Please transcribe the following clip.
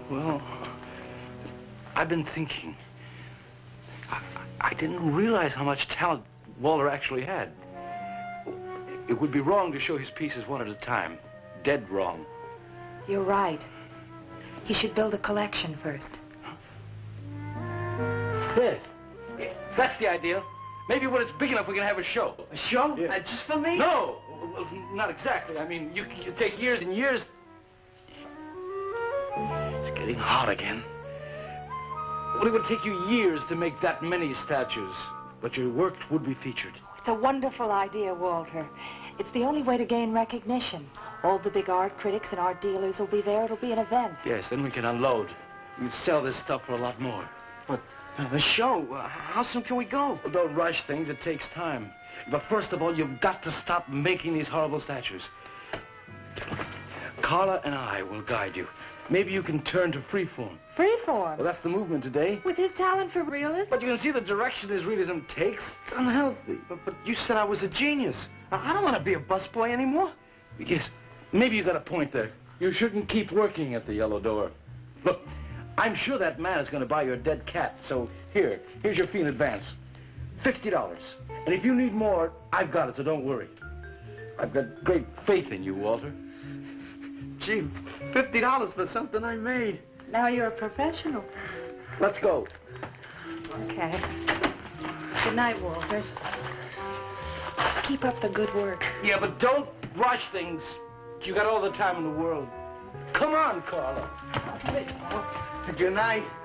Well, I've been thinking. I didn't realize how much talent Walter actually had. It would be wrong to show his pieces one at a time. Dead wrong. You're right. He should build a collection first. Yes. That's the idea. Maybe when it's big enough, we can have a show. A show? Yeah. Just for me? No. Well, not exactly. I mean, you take years and years. It's getting hot again. Well, it would take you years to make that many statues, but your work would be featured. It's a wonderful idea, Walter. It's the only way to gain recognition. All the big art critics and art dealers will be there. It'll be an event. Yes, then we can unload. We'd sell this stuff for a lot more. But the show, how soon can we go? Well, don't rush things. It takes time. But first of all, you've got to stop making these horrible statues. Carla and I will guide you. Maybe you can turn to freeform. Freeform? Well, that's the movement today. With his talent for realism? But you can see the direction his realism takes. It's unhealthy. But you said I was a genius. I don't want to be a busboy anymore. Yes, maybe you got a point there. You shouldn't keep working at the Yellow Door. Look, I'm sure that man is going to buy your dead cat. So here's your fee in advance. $50. And if you need more, I've got it, so don't worry. I've got great faith in you, Walter. Gee, $50 for something I made. Now you're a professional. Let's go. Okay. Good night, Walter. Keep up the good work. Yeah, but don't rush things. You got all the time in the world. Come on, Carla. Good night.